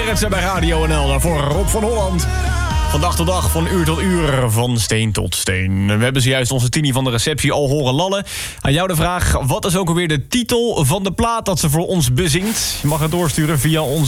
Gerritsen bij Radio NL. Daarvoor Rob van Holland. Van dag tot dag, van uur tot uur, van steen tot steen. We hebben zojuist onze Tini van de receptie al horen lallen. Aan jou de vraag, wat is ook alweer de titel van de plaat dat ze voor ons bezingt? Je mag het doorsturen via onze